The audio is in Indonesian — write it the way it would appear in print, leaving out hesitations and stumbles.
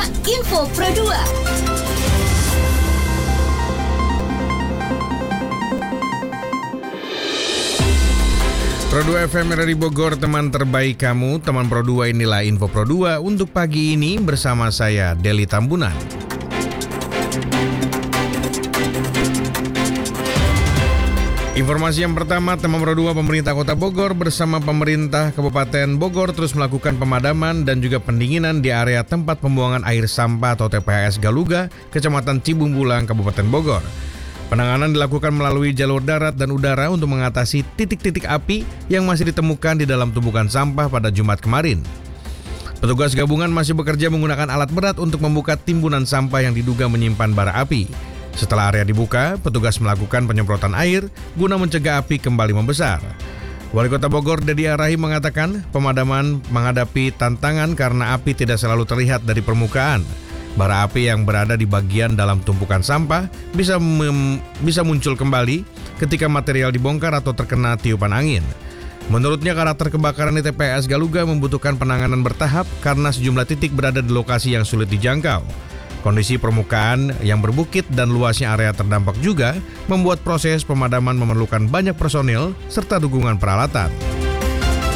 Inilah Info Pro 2. Pro 2 FM dari Bogor, teman terbaik kamu. Teman Pro 2, inilah Info Pro 2 untuk pagi ini bersama saya, Deli Tambunan. Informasi yang pertama, teman Pro 2, pemerintah Kota Bogor bersama pemerintah Kabupaten Bogor terus melakukan pemadaman dan juga pendinginan di area tempat pembuangan air sampah atau TPAS Galuga, Kecamatan Cibumbulang, Kabupaten Bogor. Penanganan dilakukan melalui jalur darat dan udara untuk mengatasi titik-titik api yang masih ditemukan di dalam tumpukan sampah pada Jumat kemarin. Petugas gabungan masih bekerja menggunakan alat berat untuk membuka timbunan sampah yang diduga menyimpan bara api. Setelah area dibuka, petugas melakukan penyemprotan air guna mencegah api kembali membesar. Wali Kota Bogor, Dedi Rahim, mengatakan pemadaman menghadapi tantangan karena api tidak selalu terlihat dari permukaan. Bara api yang berada di bagian dalam tumpukan sampah bisa muncul kembali ketika material dibongkar atau terkena tiupan angin. Menurutnya, karakter kebakaran di TPAS Galuga membutuhkan penanganan bertahap karena sejumlah titik berada di lokasi yang sulit dijangkau. Kondisi permukaan yang berbukit dan luasnya area terdampak juga membuat proses pemadaman memerlukan banyak personil serta dukungan peralatan.